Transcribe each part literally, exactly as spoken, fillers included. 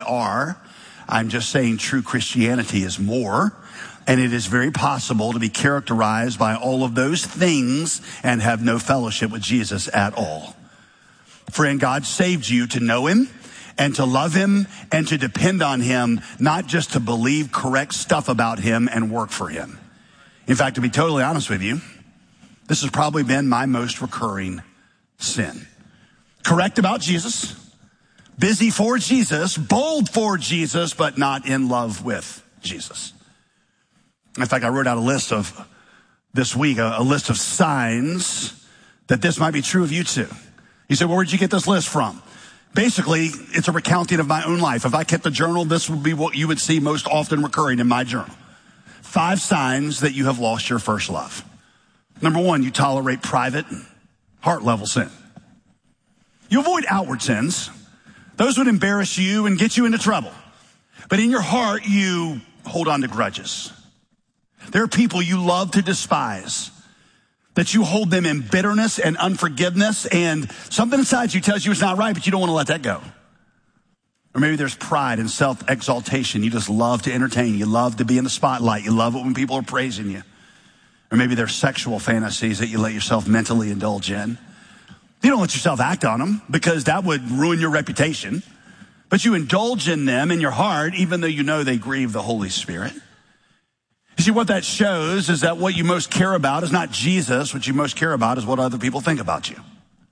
are. I'm just saying true Christianity is more. And it is very possible to be characterized by all of those things and have no fellowship with Jesus at all. Friend, God saved you to know him and to love him and to depend on him, not just to believe correct stuff about him and work for him. In fact, to be totally honest with you, this has probably been my most recurring sin. Correct about Jesus, busy for Jesus, bold for Jesus, but not in love with Jesus. In fact, I wrote out a list of, this week, a, a list of signs that this might be true of you too. You say, well, where'd you get this list from? Basically, it's a recounting of my own life. If I kept a journal, this would be what you would see most often recurring in my journal. Five signs that you have lost your first love. Number one, you tolerate private, heart-level sin. You avoid outward sins. Those would embarrass you and get you into trouble. But in your heart, you hold on to grudges. There are people you love to despise, that you hold them in bitterness and unforgiveness, and something inside you tells you it's not right, but you don't want to let that go. Or maybe there's pride and self-exaltation. You just love to entertain. You love to be in the spotlight. You love it when people are praising you. Or maybe there's sexual fantasies that you let yourself mentally indulge in. You don't let yourself act on them because that would ruin your reputation. But you indulge in them in your heart, even though you know they grieve the Holy Spirit. You see, what that shows is that what you most care about is not Jesus. What you most care about is what other people think about you.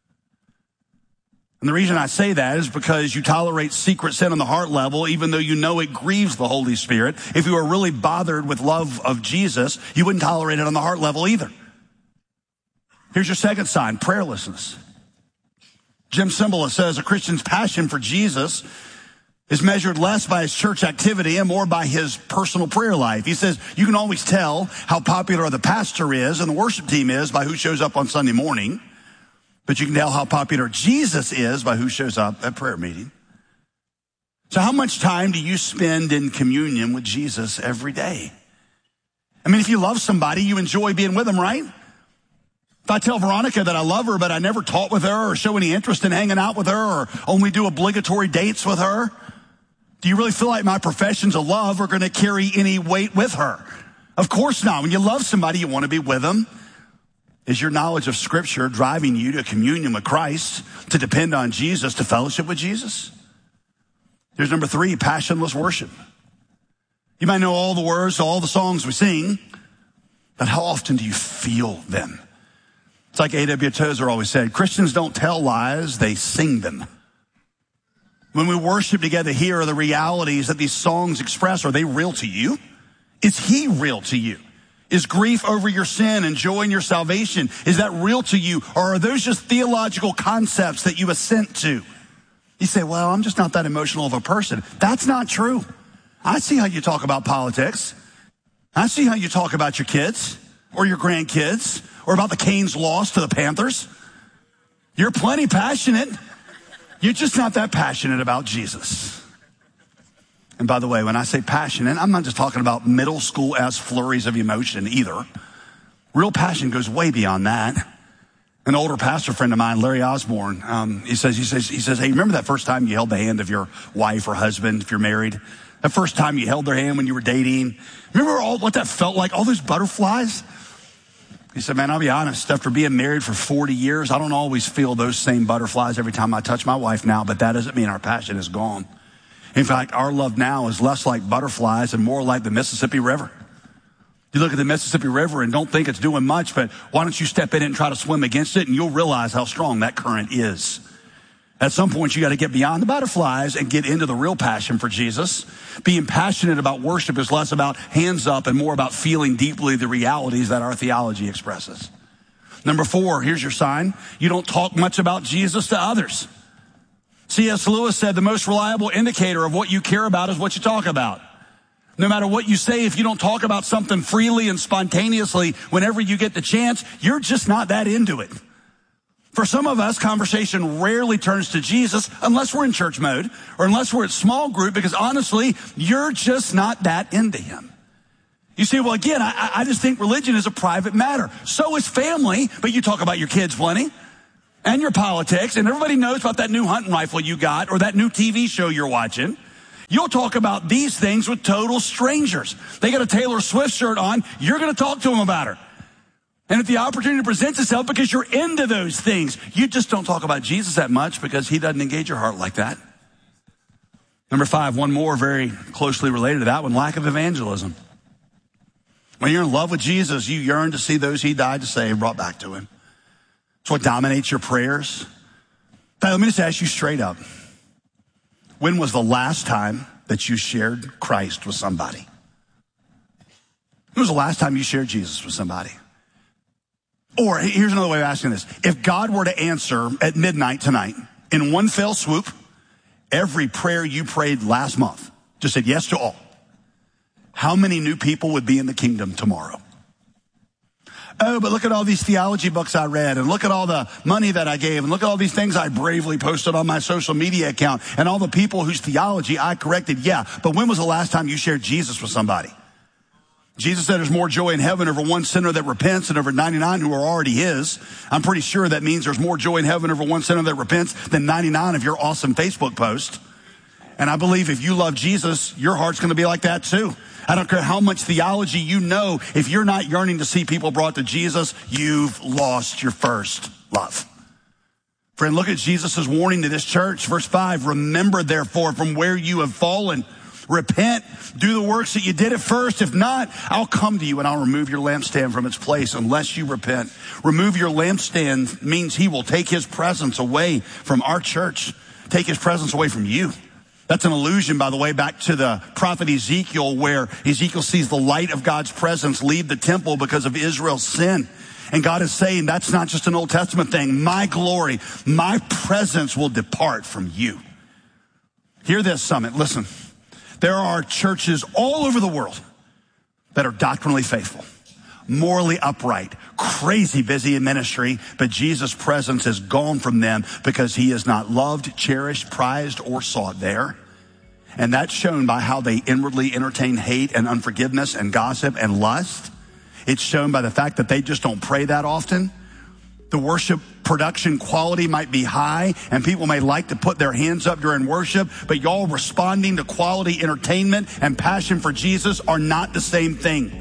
And the reason I say that is because you tolerate secret sin on the heart level, even though you know it grieves the Holy Spirit. If you were really bothered with love of Jesus, you wouldn't tolerate it on the heart level either. Here's your second sign, prayerlessness. Jim Cymbala says a Christian's passion for Jesus is measured less by his church activity and more by his personal prayer life. He says, you can always tell how popular the pastor is and the worship team is by who shows up on Sunday morning, but you can tell how popular Jesus is by who shows up at prayer meeting. So how much time do you spend in communion with Jesus every day? I mean, if you love somebody, you enjoy being with them, right? If I tell Veronica that I love her, but I never talk with her or show any interest in hanging out with her or only do obligatory dates with her, do you really feel like my professions of love are going to carry any weight with her? Of course not. When you love somebody, you want to be with them. Is your knowledge of Scripture driving you to communion with Christ, to depend on Jesus, to fellowship with Jesus? Here's number three, passionless worship. You might know all the words to all the songs we sing, but how often do you feel them? It's like A W Tozer always said, Christians don't tell lies, they sing them. When we worship together here, are the realities that these songs express, are they real to you? Is he real to you? Is grief over your sin and joy in your salvation, is that real to you? Or are those just theological concepts that you assent to? You say, well, I'm just not that emotional of a person. That's not true. I see how you talk about politics. I see how you talk about your kids or your grandkids or about the Canes' loss to the Panthers. You're plenty passionate. You're just not that passionate about Jesus. And by the way, when I say passionate, I'm not just talking about middle school-ass flurries of emotion either. Real passion goes way beyond that. An older pastor friend of mine, Larry Osborne, um, he says, he says, he says, hey, remember that first time you held the hand of your wife or husband if you're married? That first time you held their hand when you were dating? Remember all what that felt like? All those butterflies? He said, man, I'll be honest, after being married for forty years, I don't always feel those same butterflies every time I touch my wife now, but that doesn't mean our passion is gone. In fact, our love now is less like butterflies and more like the Mississippi River. You look at the Mississippi River and don't think it's doing much, but why don't you step in it and try to swim against it, and you'll realize how strong that current is. At some point, you got to get beyond the butterflies and get into the real passion for Jesus. Being passionate about worship is less about hands up and more about feeling deeply the realities that our theology expresses. Number four, here's your sign. You don't talk much about Jesus to others. C S Lewis said the most reliable indicator of what you care about is what you talk about. No matter what you say, if you don't talk about something freely and spontaneously whenever you get the chance, you're just not that into it. For some of us, conversation rarely turns to Jesus unless we're in church mode or unless we're at small group, because honestly, you're just not that into him. You say, well, again, I, I just think religion is a private matter. So is family, but you talk about your kids plenty and your politics, and everybody knows about that new hunting rifle you got or that new T V show you're watching. You'll talk about these things with total strangers. They got a Taylor Swift shirt on. You're going to talk to them about her. And if the opportunity presents itself because you're into those things, you just don't talk about Jesus that much because he doesn't engage your heart like that. Number five, one more very closely related to that one, lack of evangelism. When you're in love with Jesus, you yearn to see those he died to save brought back to him. It's what dominates your prayers. Now, let me just ask you straight up. When was the last time that you shared Christ with somebody? When was the last time you shared Jesus with somebody? Or here's another way of asking this. If God were to answer at midnight tonight, in one fell swoop, every prayer you prayed last month, just said yes to all, how many new people would be in the kingdom tomorrow? Oh, but look at all these theology books I read, and look at all the money that I gave, and look at all these things I bravely posted on my social media account, and all the people whose theology I corrected. Yeah, but when was the last time you shared Jesus with somebody? Jesus said there's more joy in heaven over one sinner that repents than over ninety-nine who are already his. I'm pretty sure that means there's more joy in heaven over one sinner that repents than ninety-nine of your awesome Facebook posts. And I believe if you love Jesus, your heart's going to be like that too. I don't care how much theology you know. If you're not yearning to see people brought to Jesus, you've lost your first love. Friend, look at Jesus' warning to this church. Verse five, remember therefore from where you have fallen. Repent, do the works that you did at first. If not, I'll come to you and I'll remove your lampstand from its place unless you repent. Remove your lampstand means he will take his presence away from our church, take his presence away from you. That's an allusion, by the way, back to the prophet Ezekiel, where Ezekiel sees the light of God's presence leave the temple because of Israel's sin. And God is saying that's not just an Old Testament thing. My glory, my presence will depart from you. Hear this, Summit. Listen, there are churches all over the world that are doctrinally faithful, morally upright, crazy busy in ministry, but Jesus' presence is gone from them because he is not loved, cherished, prized, or sought there. And that's shown by how they inwardly entertain hate and unforgiveness and gossip and lust. It's shown by the fact that they just don't pray that often. The worship production quality might be high and people may like to put their hands up during worship, but y'all responding to quality entertainment and passion for Jesus are not the same thing.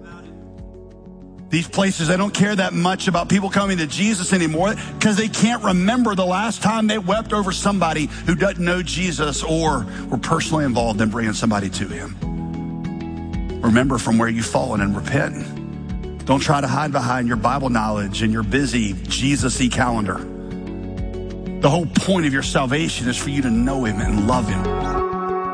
These places, they don't care that much about people coming to Jesus anymore because they can't remember the last time they wept over somebody who doesn't know Jesus or were personally involved in bringing somebody to him. Remember from where you've fallen and repent. Don't try to hide behind your Bible knowledge and your busy Jesus-y calendar. The whole point of your salvation is for you to know him and love him.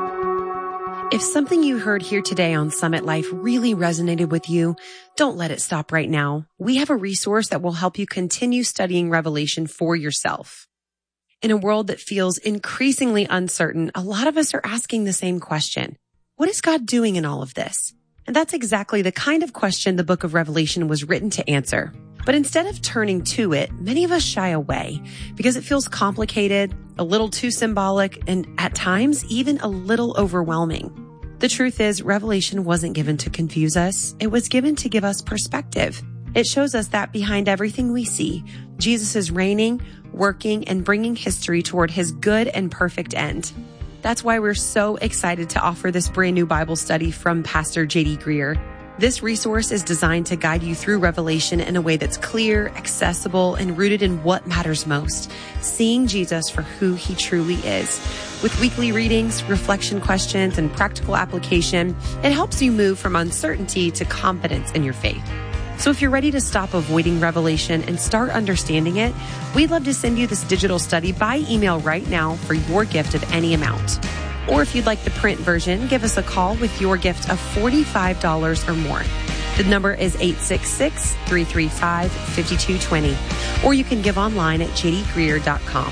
If something you heard here today on Summit Life really resonated with you, don't let it stop right now. We have a resource that will help you continue studying Revelation for yourself. In a world that feels increasingly uncertain, a lot of us are asking the same question. What is God doing in all of this? And that's exactly the kind of question the book of Revelation was written to answer. But instead of turning to it, many of us shy away because it feels complicated, a little too symbolic, and at times even a little overwhelming. The truth is, Revelation wasn't given to confuse us. It was given to give us perspective. It shows us that behind everything we see, Jesus is reigning, working, and bringing history toward his good and perfect end. That's why we're so excited to offer this brand new Bible study from Pastor J D Greear. This resource is designed to guide you through Revelation in a way that's clear, accessible, and rooted in what matters most, seeing Jesus for who he truly is. With weekly readings, reflection questions, and practical application, it helps you move from uncertainty to confidence in your faith. So if you're ready to stop avoiding Revelation and start understanding it, we'd love to send you this digital study by email right now for your gift of any amount. Or if you'd like the print version, give us a call with your gift of forty-five dollars or more. The number is eight six six, three three five, five two two zero. Or you can give online at j d greear dot com.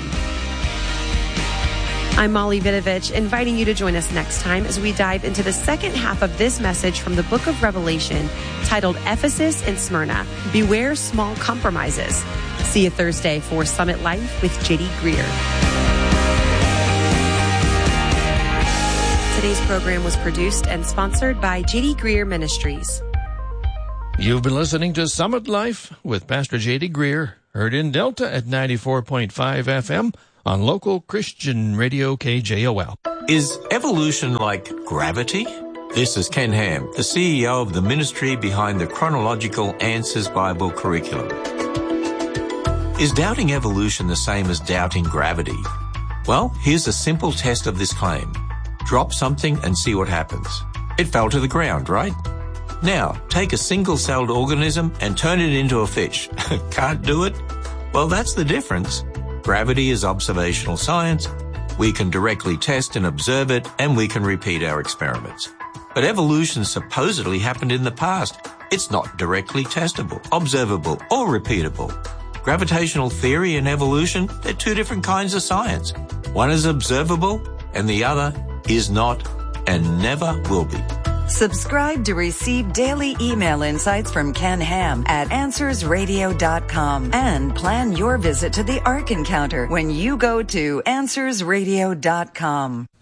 I'm Molly Vidovich, inviting you to join us next time as we dive into the second half of this message from the book of Revelation, titled Ephesus and Smyrna, Beware Small Compromises. See you Thursday for Summit Life with J D Greear. Today's program was produced and sponsored by J D Greear Ministries. You've been listening to Summit Life with Pastor J D Greear, heard in Delta at ninety-four point five F M, on local Christian radio K J O L. Is evolution like gravity? This is Ken Ham, the C E O of the ministry behind the Chronological Answers Bible curriculum. Is doubting evolution the same as doubting gravity? Well, here's a simple test of this claim. Drop something and see what happens. It fell to the ground, right? Now, take a single-celled organism and turn it into a fish. Can't do it? Well, that's the difference. Gravity is observational science. We can directly test and observe it, and we can repeat our experiments. But evolution supposedly happened in the past. It's not directly testable, observable, or repeatable. Gravitational theory and evolution, they're two different kinds of science. One is observable, and the other is not, and never will be. Subscribe to receive daily email insights from Ken Ham at answers radio dot com and plan your visit to the Ark Encounter when you go to answers radio dot com.